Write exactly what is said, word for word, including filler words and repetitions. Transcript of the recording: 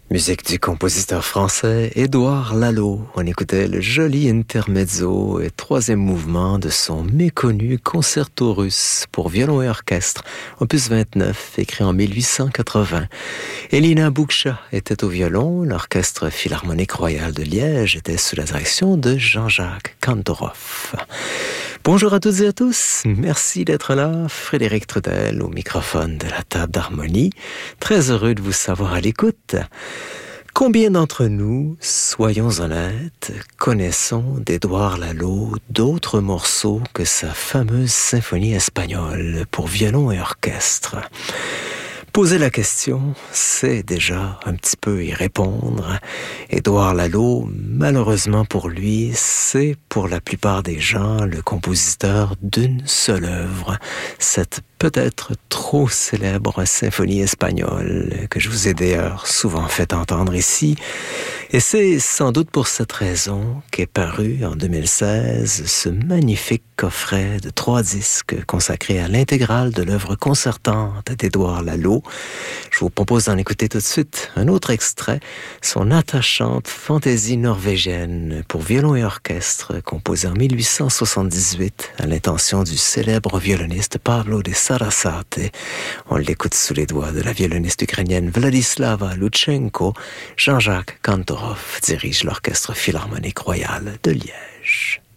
Musique du compositeur français Édouard Lalo. On écoutait le joli intermezzo et troisième mouvement de son méconnu concerto russe pour violon et orchestre, opus vingt-neuf, écrit en mille huit cent quatre-vingts. Elina Boukcha était au violon, l'orchestre philharmonique royal de Liège était sous la direction de Jean-Jacques Kantorov. Bonjour à toutes et à tous, merci d'être là. Frédéric Trudel au microphone de la table d'harmonie. Très heureux de vous savoir à l'écoute. Combien d'entre nous, soyons honnêtes, connaissons d'Édouard Lalo d'autres morceaux que sa fameuse symphonie espagnole pour violon et orchestre? Poser la question, c'est déjà un petit peu y répondre. Édouard Lalo, malheureusement pour lui, c'est pour la plupart des gens le compositeur d'une seule œuvre, cette peut-être trop célèbre symphonie espagnole que je vous ai d'ailleurs souvent fait entendre ici. Et c'est sans doute pour cette raison qu'est paru en deux mille seize ce magnifique coffret de trois disques consacré à l'intégrale de l'œuvre concertante d'Édouard Lalo. Je vous propose d'en écouter tout de suite un autre extrait, son attachante fantaisie norvégienne pour violon et orchestre, composée en mille huit cent soixante-dix-huit à l'intention du célèbre violoniste Pavlo de Sarasate. On l'écoute sous les doigts de la violoniste ukrainienne Vladislava Lutchenko. Jean-Jacques Kantorov dirige l'orchestre philharmonique royal de Liège.